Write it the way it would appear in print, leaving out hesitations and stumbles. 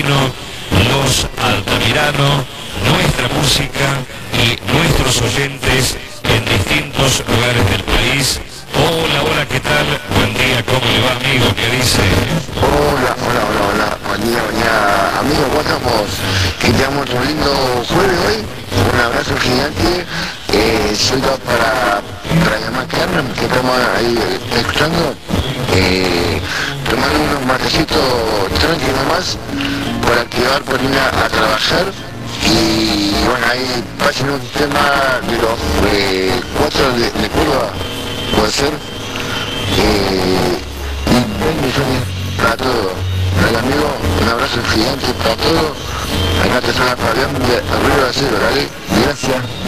Pergamino, los Altamirano, nuestra música y nuestros oyentes en distintos lugares del país. Hola, hola, ¿qué tal? Buen día, ¿cómo le va, amigo? ¿Qué dice? Hola, hola, hola, hola, buen día, amigos, ¿cómo estamos? Que tengamos un lindo jueves hoy, un abrazo gigante, soy para llamar Carmen, que estamos ahí escuchando, tomando unos matecitos tranquilos más, para activar por ir a trabajar, y bueno, ahí pasen un tema de los 4 de Cuba, puede ser, y bendiciones para todos. Dale, amigo, un abrazo gigante para todos. Acá te suena Fabián de Arriba de Cero, dale, gracias.